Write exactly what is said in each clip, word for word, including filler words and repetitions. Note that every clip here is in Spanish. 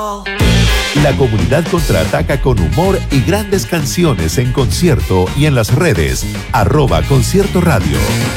La comunidad contraataca con humor y grandes canciones en concierto y en las redes, arroba Concierto Radio.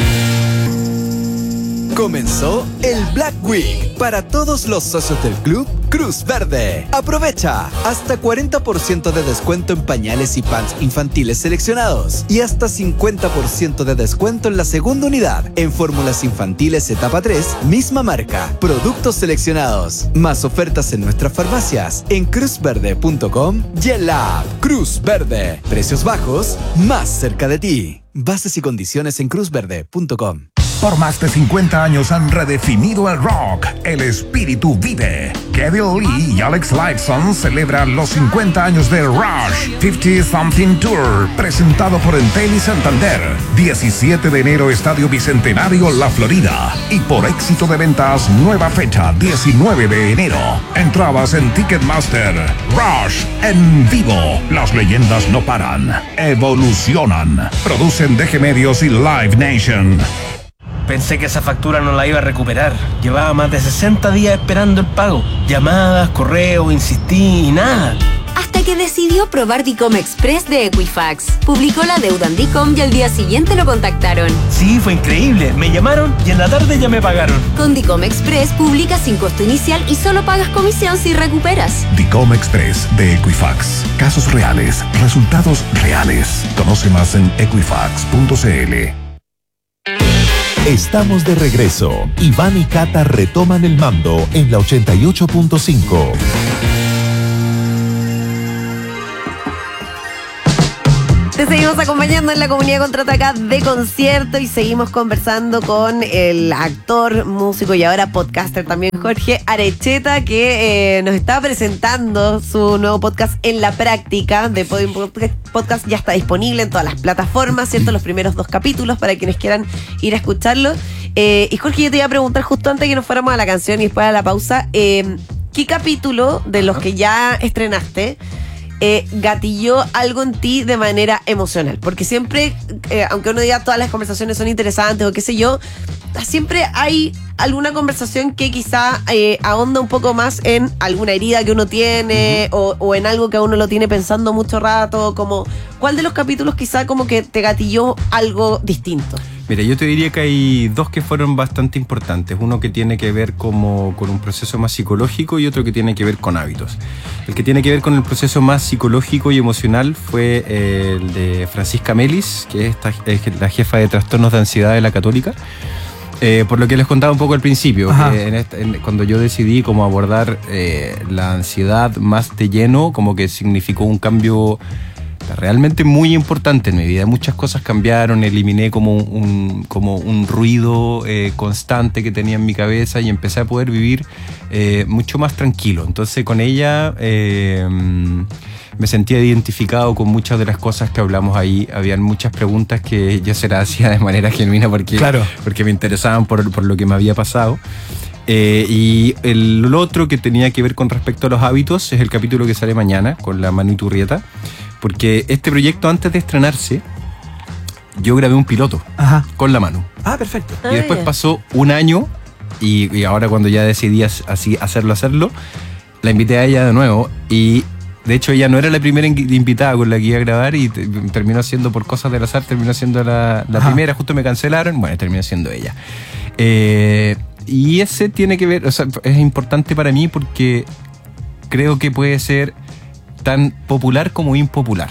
Comenzó el Black Week para todos los socios del club Cruz Verde. Aprovecha hasta cuarenta por ciento de descuento en pañales y pants infantiles seleccionados y hasta cincuenta por ciento de descuento en la segunda unidad en fórmulas infantiles etapa tres, misma marca, productos seleccionados. Más ofertas en nuestras farmacias en cruz verde punto com y en la app Cruz Verde. Precios bajos, más cerca de ti. Bases y condiciones en cruz verde punto com. Por más de cincuenta años han redefinido el rock. El espíritu vive. Kevin Lee y Alex Lifeson celebran los cincuenta años de Rush cincuenta Something Tour, presentado por Entel y Santander. diecisiete de enero, Estadio Bicentenario, La Florida. Y por éxito de ventas, nueva fecha, diecinueve de enero. Entradas en Ticketmaster. Rush en vivo. Las leyendas no paran. Evolucionan. Producen D G Medios y Live Nation. Pensé que esa factura no la iba a recuperar. Llevaba más de sesenta días esperando el pago. Llamadas, correos, insistí y nada. Hasta que decidió probar Dicom Express de Equifax. Publicó la deuda en Dicom y al día siguiente lo contactaron. Sí, fue increíble. Me llamaron y en la tarde ya me pagaron. Con Dicom Express publicas sin costo inicial y solo pagas comisión si recuperas. Dicom Express de Equifax. Casos reales, resultados reales. Conoce más en equifax punto c l. Estamos de regreso. Iván y Cata retoman el mando en la ochenta y ocho punto cinco. Te seguimos acompañando en la comunidad Contraataca de concierto y seguimos conversando con el actor, músico y ahora podcaster también, Jorge Arecheta, que eh, nos está presentando su nuevo podcast En la Práctica de Podium Podcast. Ya está disponible en todas las plataformas, ¿cierto? Los primeros dos capítulos para quienes quieran ir a escucharlo. Eh, y Jorge, yo te iba a preguntar justo antes que nos fuéramos a la canción y después a la pausa, eh, ¿qué capítulo de los que ya estrenaste Eh, gatilló algo en ti de manera emocional? Porque siempre, eh, aunque uno diga todas las conversaciones son interesantes o qué sé yo, siempre hay alguna conversación que quizá eh, ahonda un poco más en alguna herida que uno tiene, uh-huh. o, o en algo que a uno lo tiene pensando mucho rato. Como, ¿cuál de los capítulos quizá como que te gatilló algo distinto? Mira, yo te diría que hay dos que fueron bastante importantes. Uno que tiene que ver como con un proceso más psicológico y otro que tiene que ver con hábitos. El que tiene que ver con el proceso más psicológico y emocional fue eh, el de Francisca Melis, que es, esta, es la jefa de trastornos de ansiedad de la Católica. Eh, por lo que les contaba un poco al principio, que en esta, en, cuando yo decidí cómo abordar eh, la ansiedad más de lleno, como que significó un cambio realmente muy importante en mi vida. Muchas cosas cambiaron, eliminé como un, como un ruido eh, constante que tenía en mi cabeza y empecé a poder vivir eh, mucho más tranquilo. Entonces con ella eh, me sentía identificado con muchas de las cosas que hablamos ahí. Habían muchas preguntas que yo se las hacía de manera genuina porque, claro. porque me interesaban por, por lo que me había pasado. Eh, y el otro que tenía que ver con respecto a los hábitos es el capítulo que sale mañana con la Manu Iturrieta. Porque este proyecto, antes de estrenarse, yo grabé un piloto Ajá. con la Manu. Ah, perfecto. Y ah, después yeah. pasó un año y, y ahora cuando ya decidí así hacerlo, hacerlo, la invité a ella de nuevo y de hecho ella no era la primera invitada con la que iba a grabar y te, terminó siendo por cosas del azar, terminó siendo la, la primera, justo me cancelaron, bueno, terminó siendo ella. Eh, y ese tiene que ver, o sea, es importante para mí porque creo que puede ser tan popular como impopular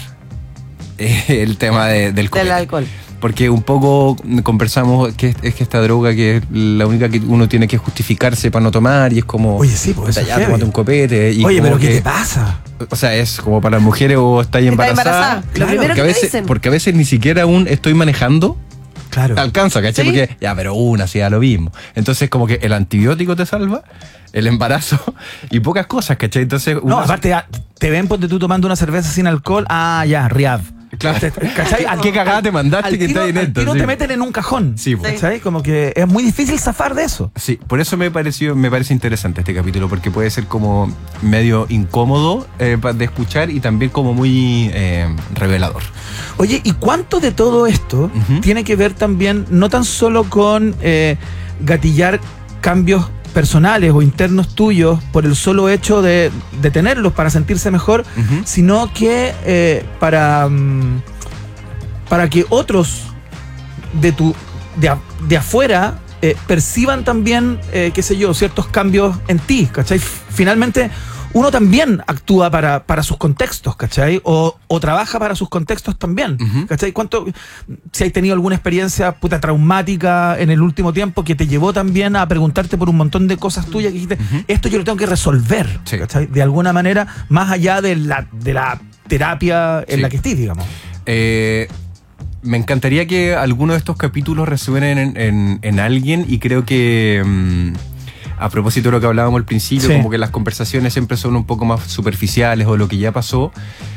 eh, el tema de, del, del alcohol. Porque un poco conversamos que es, es que esta droga que es la única que uno tiene que justificarse para no tomar y es como... Oye, sí, pues eso ya, tómate un copete. Y Oye, pero que, ¿qué te pasa? O sea, es como para las mujeres o estáis embarazada. embarazada. Lo primero porque, que a veces, dicen. porque a veces ni siquiera aún estoy manejando. Claro. Alcanza, ¿cachai? ¿Sí? Porque ya, pero una sí da lo mismo. Entonces como que el antibiótico te salva, el embarazo y pocas cosas, ¿cachai? Entonces... No, aparte te ven porque tú tomando una cerveza sin alcohol, ah, ya, Riad. Claro. ¿Cachai? ¿A qué cagada te mandaste al que está en esto? Al tiro sí. te meten en un cajón. Sí, pues. ¿Cachai? Como que es muy difícil zafar de eso. Sí, por eso me pareció, me parece interesante este capítulo, porque puede ser como medio incómodo eh, de escuchar y también como muy eh, revelador. Oye, ¿y cuánto de todo esto uh-huh. tiene que ver también, no tan solo con eh, gatillar cambios personales o internos tuyos por el solo hecho de, de tenerlos para sentirse mejor, uh-huh. sino que eh, para, um, para que otros de tu de, a, de afuera eh, perciban también, eh, qué sé yo, ciertos cambios en ti, ¿cachai? Finalmente, uno también actúa para, para sus contextos, ¿cachai? O, o trabaja para sus contextos también, uh-huh. ¿cachai? ¿Cuánto, si has tenido alguna experiencia puta traumática en el último tiempo que te llevó también a preguntarte por un montón de cosas tuyas que dijiste, uh-huh. esto yo lo tengo que resolver, sí. ¿cachai? De alguna manera, más allá de la, de la terapia en sí. la que estés, digamos. Eh... Me encantaría que alguno de estos capítulos resuenen en, en, en alguien, y creo que mmm, a propósito de lo que hablábamos al principio, sí. como que las conversaciones siempre son un poco más superficiales o lo que ya pasó.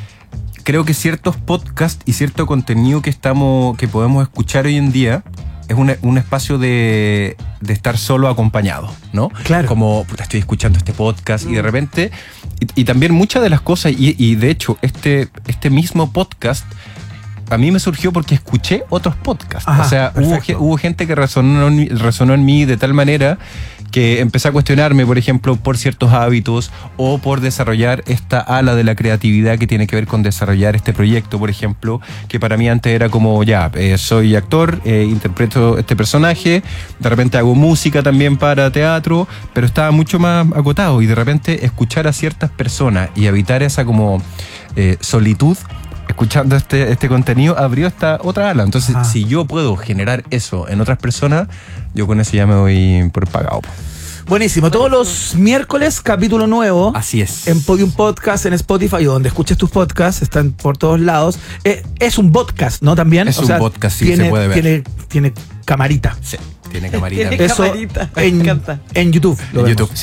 Creo que ciertos podcasts y cierto contenido que estamos, que podemos escuchar hoy en día es un, un espacio de, de estar solo acompañado, ¿no? Claro. Como, puta, estoy escuchando este podcast mm. y de repente, y, y también muchas de las cosas, y, y de hecho este, este mismo podcast a mí me surgió porque escuché otros podcasts. Ajá, o sea, hubo, hubo gente que resonó, resonó en mí de tal manera que empecé a cuestionarme, por ejemplo, por ciertos hábitos o por desarrollar esta ala de la creatividad que tiene que ver con desarrollar este proyecto, por ejemplo, que para mí antes era como, ya, eh, soy actor, eh, interpreto este personaje, de repente hago música también para teatro, pero estaba mucho más acotado, y de repente escuchar a ciertas personas y habitar esa como eh, solitud escuchando este, este contenido abrió esta otra ala. Entonces, ajá. si yo puedo generar eso en otras personas, yo con eso ya me voy por pagado. Buenísimo. Todos los miércoles, capítulo nuevo. Así es. En Podium Podcast, en Spotify, o donde escuches tus podcasts, están por todos lados. Eh, es un podcast, ¿no? También. Es o un sea, podcast, sí, tiene, se puede ver. Tiene, tiene camarita. Sí, tiene camarita. Tiene Eso camarita, me en, encanta. En YouTube. Lo en vemos. YouTube.